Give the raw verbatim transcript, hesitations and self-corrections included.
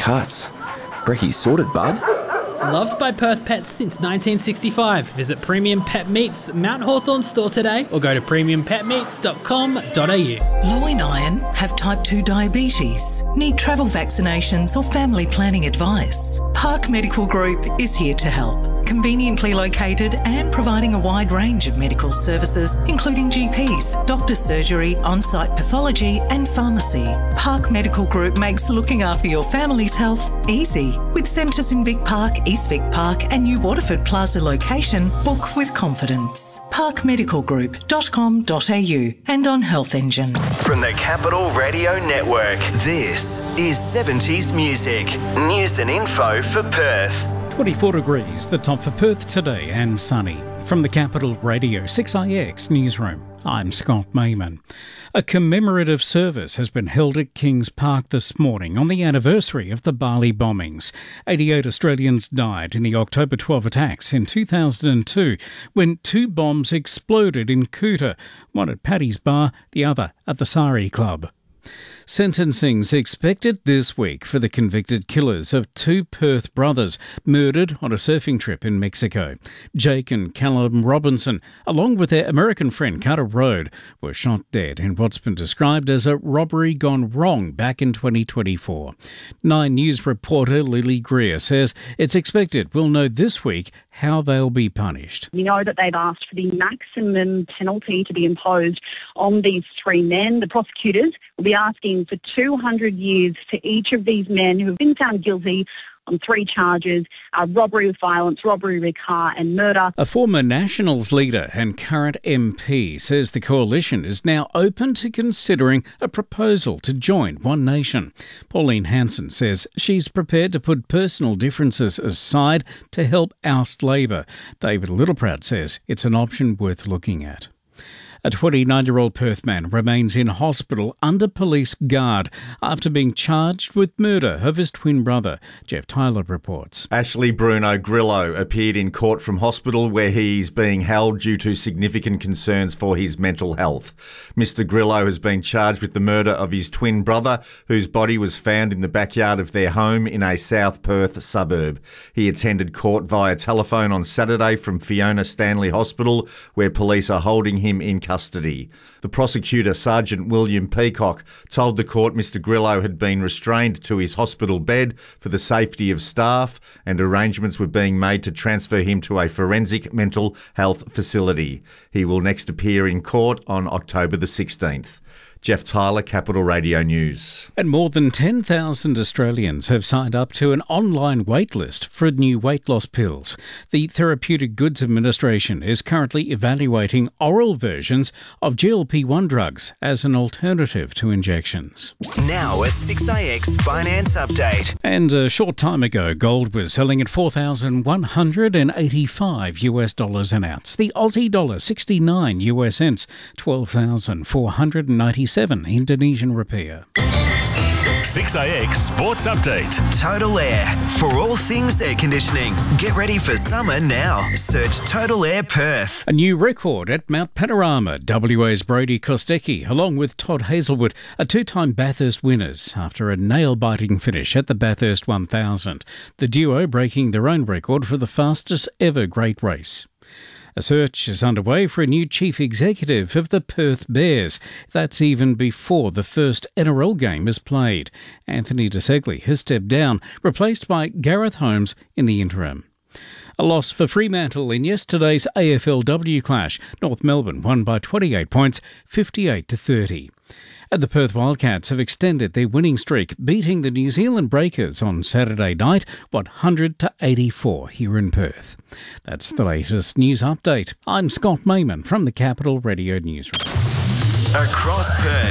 cuts. Brekkie sorted, bud. Loved by Perth pets since nineteen sixty-five. Visit Premium Pet Meats Mount Hawthorn store today or go to premium pet meats dot com dot a u. Low in iron, have type two diabetes, need travel vaccinations or family planning advice? Park Medical Group is here to help. Conveniently located and providing a wide range of medical services, including G Ps, doctor's surgery, on-site pathology and pharmacy. Park Medical Group makes looking after your family's health easy. With centres in Vic Park, East Vic Park and New Waterford Plaza location, book with confidence. park medical group dot com dot a u and on Health Engine. From the Capital Radio Network, this is seventies Music. News and info for Perth. twenty-four degrees, the top for Perth today, and sunny. From the Capital Radio six I X Newsroom, I'm Scott Mayman. A commemorative service has been held at Kings Park this morning on the anniversary of the Bali bombings. eighty-eight Australians died in the October twelfth attacks in two thousand two when two bombs exploded in Kuta, one at Paddy's Bar, the other at the Sari Club. Sentencing's expected this week for the convicted killers of two Perth brothers murdered on a surfing trip in Mexico. Jake and Callum Robinson, along with their American friend Carter Rode, were shot dead in what's been described as a robbery gone wrong back in twenty twenty-four. Nine News reporter Lily Greer says it's expected we'll know this week how they'll be punished. We know that they've asked for the maximum penalty to be imposed on these three men. The prosecutors will be asking for two hundred years for each of these men who have been found guilty on three charges, uh, robbery with violence, robbery with a car and murder. A former Nationals leader and current M P says the coalition is now open to considering a proposal to join One Nation. Pauline Hanson says she's prepared to put personal differences aside to help oust Labor. David Littleproud says it's an option worth looking at. A twenty-nine-year-old Perth man remains in hospital under police guard after being charged with murder of his twin brother. Jeff Tyler reports. Ashley Bruno Grillo appeared in court from hospital where he's being held due to significant concerns for his mental health. Mister Grillo has been charged with the murder of his twin brother, whose body was found in the backyard of their home in a South Perth suburb. He attended court via telephone on Saturday from Fiona Stanley Hospital, where police are holding him in custody. Custody. The prosecutor, Sergeant William Peacock, told the court Mister Grillo had been restrained to his hospital bed for the safety of staff and arrangements were being made to transfer him to a forensic mental health facility. He will next appear in court on October the sixteenth. Jeff Tyler, Capital Radio News. And more than ten thousand Australians have signed up to an online waitlist for new weight loss pills. The Therapeutic Goods Administration is currently evaluating oral versions of G L P one drugs as an alternative to injections. Now a six I X finance update. And a short time ago, gold was selling at four thousand one hundred eighty-five US dollars an ounce. The Aussie dollar sixty-nine US cents, twelve thousand four hundred ninety-seven Indonesian rupiah. six I X Sports Update. Total Air. For all things air conditioning. Get ready for summer now. Search Total Air Perth. A new record at Mount Panorama. W A's Brody Kostecki, along with Todd Hazelwood, are two-time Bathurst winners after a nail-biting finish at the Bathurst one thousand. The duo breaking their own record for the fastest ever Great Race. A search is underway for a new chief executive of the Perth Bears. That's even before the first N R L game is played. Anthony DeSegli has stepped down, replaced by Gareth Holmes in the interim. A loss for Fremantle in yesterday's A F L W clash. North Melbourne won by twenty-eight points, fifty-eight to thirty. And the Perth Wildcats have extended their winning streak, beating the New Zealand Breakers on Saturday night, one hundred to eighty-four here in Perth. That's the latest news update. I'm Scott Mayman from the Capital Radio Newsroom. Across Perth.